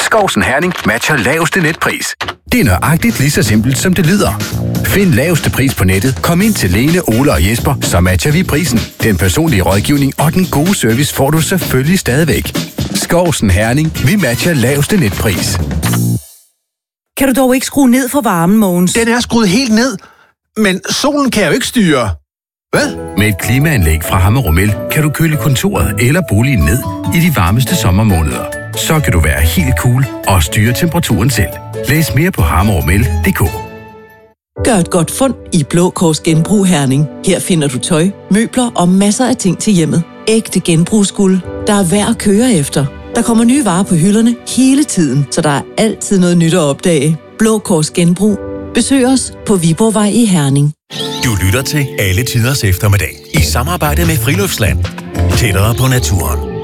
Skousen Herning matcher laveste netpris. Det er nøjagtigt lige så simpelt, som det lyder. Find laveste pris på nettet, kom ind til Lene, Ole og Jesper, så matcher vi prisen. Den personlige rådgivning og den gode service får du selvfølgelig stadigvæk. Skousen Herning, vi matcher laveste netpris. Kan du dog ikke skrue ned for varmen, Mogens? Den er skruet helt ned, men solen kan jeg jo ikke styre. Hvad? Med et klimaanlæg fra Hammerum El kan du køle kontoret eller boligen ned i de varmeste sommermåneder. Så kan du være helt cool og styre temperaturen selv. Læs mere på hammerumel.dk. Gør et godt fund i Blå Kors Genbrug Herning. Her finder du tøj, møbler og masser af ting til hjemmet. Ægte genbrugsguld, der er værd at køre efter. Der kommer nye varer på hylderne hele tiden, så der er altid noget nyt at opdage. Blå Kors Genbrug. Besøg os på Viborgvej i Herning. Du lytter til Alle Tiders Eftermiddag i samarbejde med Friluftsland. Tættere på naturen.